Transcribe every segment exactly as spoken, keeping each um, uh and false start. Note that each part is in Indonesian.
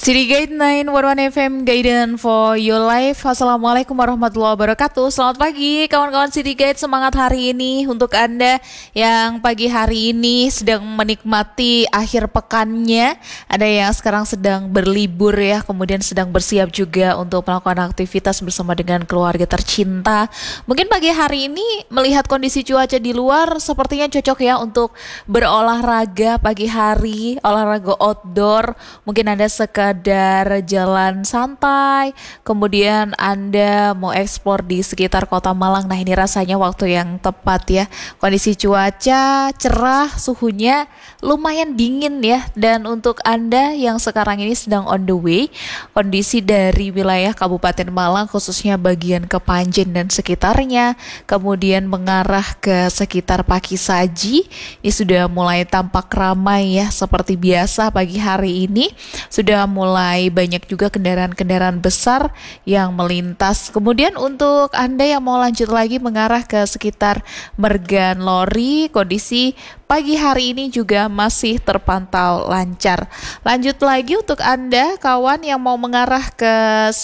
City Gate sembilan satu satu F M Guidance for Your Life. Assalamualaikum warahmatullahi wabarakatuh. Selamat pagi kawan-kawan City Gate. Semangat hari ini untuk Anda yang pagi hari ini sedang menikmati akhir pekannya. Ada yang sekarang sedang berlibur ya, kemudian sedang bersiap juga untuk melakukan aktivitas bersama dengan keluarga tercinta. Mungkin pagi hari ini melihat kondisi cuaca di luar sepertinya cocok ya untuk berolahraga pagi hari, olahraga outdoor. Mungkin Anda sekadar jalan santai, kemudian Anda mau eksplor di sekitar kota Malang. Nah, ini rasanya waktu yang tepat ya. Kondisi cuaca cerah, suhunya lumayan dingin ya. Dan untuk Anda yang sekarang ini sedang on the way, kondisi dari wilayah Kabupaten Malang khususnya bagian Kepanjen dan sekitarnya, kemudian mengarah ke sekitar Pakisaji, ini sudah mulai tampak ramai ya. Seperti biasa pagi hari ini sudah mulai banyak juga kendaraan-kendaraan besar yang melintas. Kemudian untuk Anda yang mau lanjut lagi mengarah ke sekitar Mergan Lori, kondisi pagi hari ini juga masih terpantau lancar. Lanjut lagi untuk Anda kawan yang mau mengarah ke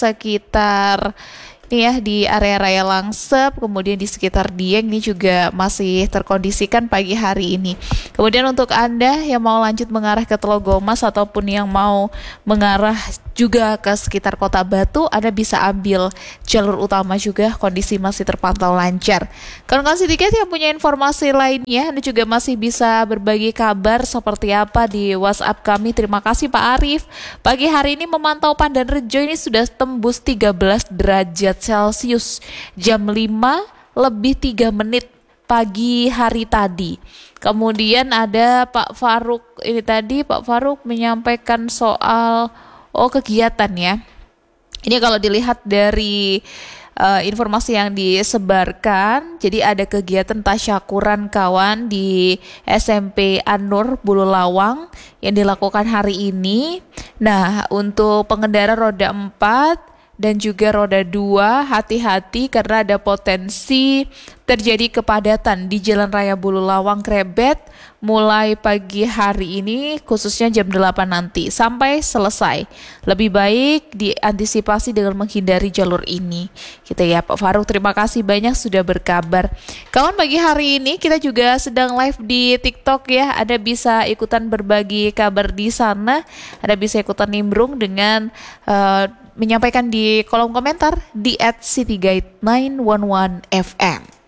sekitar ini ya di area Raya Langsep, kemudian di sekitar Dieng ini juga masih terkondisikan pagi hari ini. Kemudian untuk Anda yang mau lanjut mengarah ke Telogomas ataupun yang mau mengarah juga ke sekitar Kota Batu, Anda bisa ambil jalur utama juga, kondisi masih terpantau lancar. Kawan-kawan sedikit yang punya informasi lainnya, Anda juga masih bisa berbagi kabar seperti apa di WhatsApp kami. Terima kasih Pak Arif. Pagi hari ini memantau Pandanrejo ini sudah tembus tiga belas derajat Celcius jam lima lebih tiga menit pagi hari tadi. Kemudian ada Pak Faruk, ini tadi Pak Faruk menyampaikan soal oh kegiatan ya. Ini kalau dilihat dari uh, informasi yang disebarkan, jadi ada kegiatan tasyakuran kawan di S M P An-Nur Bululawang yang dilakukan hari ini. Nah, untuk pengendara roda empat dan juga roda dua, hati-hati karena ada potensi terjadi kepadatan di Jalan Raya Bululawang Krebet mulai pagi hari ini khususnya jam delapan nanti sampai selesai. Lebih baik diantisipasi dengan menghindari jalur ini. Gitu ya Pak Faruk, terima kasih banyak sudah berkabar. Kawan, pagi hari ini kita juga sedang live di TikTok ya. Anda bisa ikutan berbagi kabar di sana. Anda bisa ikutan nimbrung dengan uh, menyampaikan di kolom komentar di at citygate sembilan satu satu F M.